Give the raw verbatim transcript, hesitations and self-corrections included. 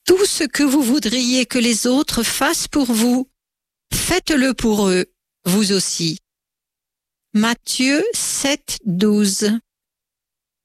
Tout ce que vous voudriez que les autres fassent pour vous, faites-le pour eux, vous aussi. Matthieu sept, douze.